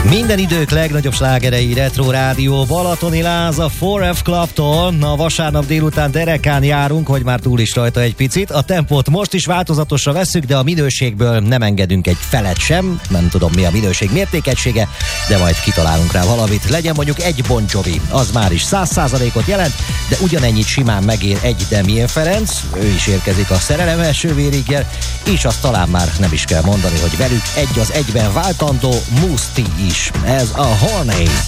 Minden idők legnagyobb slágerei Retro Rádió Balatoni Láz a 4F Clubtól. A vasárnap délután derekán járunk, hogy már túl is rajta egy picit. A tempót most is változatosra vesszük, de a minőségből nem engedünk egy felet sem. Nem tudom, mi a minőség mértékegysége, de majd kitalálunk rá valamit. Legyen mondjuk egy Bon Jovi, az már is 100%-ot jelent, de ugyanennyit simán megér egy Damien Ferenc. Ő is érkezik a szerelem első vériggel, és azt talán már nem is kell mondani, hogy velük egy az egyben váltandó Mousse T is. Ez a Horny.